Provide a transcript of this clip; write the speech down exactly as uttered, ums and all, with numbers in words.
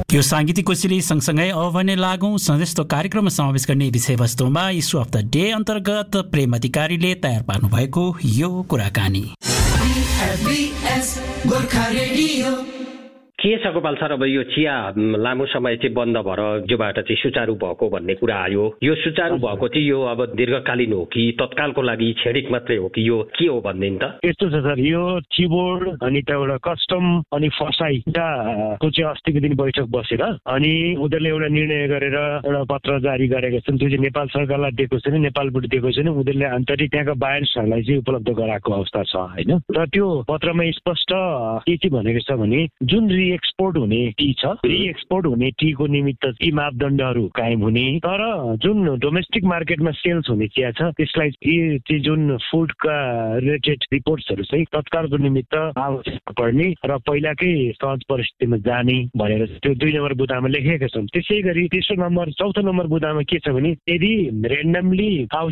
यो साङ्गीतिक कोसेली सँगसँगै अब भने लागौं सधैँ कार्यक्रममा समावेश गर्ने विषयवस्तुमा इस्यु अफ द डे अन्तर्गत प्रेम अधिकारीले तयार पार्नु भएको यो कुराकानी। के छ गोपाल सर, अब यो चिया लामो समय चाहिँ बन्द भएर जोबाट चाहिँ सुचारू भएको भन्ने कुरा आयो। यो सुचारू भएको चाहिँ यो अब दीर्घकालीन हो कि तत्कालको लागि क्षणिक मात्रै हो कि यो के हो भन्ने त? यस्तो छ सर, यो चिबोर्ड अनि एउटा कस्टम अनि फसाईको चाहिँ अस्तिको दिन बैठक बसेर अनि उनीहरूले एउटा निर्णय गरेर एउटा पत्र जारी गरेका छन्। त्यो चाहिँ नेपाल सरकारलाई दिएको छैन, नेपालबाट दिएको छैन, उनीहरूले आन्तरिक त्यहाँका बायर्सहरूलाई चाहिँ उपलब्ध गराएको अवस्था छ होइन। र त्यो पत्रमा स्पष्ट के के भनेको छ भने जुन एक्सपोर्ट हुने टी छ, रिएक्सपोर्ट हुने टीको निमित्त यी मापदण्डहरू कायम हुने, तर जुन डोमेस्टिक मार्केटमा सेल्स हुने चिया छ त्यसलाई यी जुन फुडका रिलेटेड रिपोर्ट्सहरू चाहिँ तत्कालको निमित्त आवश्यक पर्ने र पहिलाकै सहज परिस्थितिमा जाने भनेर त्यो दुई नम्बर बुदामा लेखेका छन्। त्यसै गरी तेस्रो नम्बर चौथो नम्बर बुदामा के छ भने यदि रेन्डमली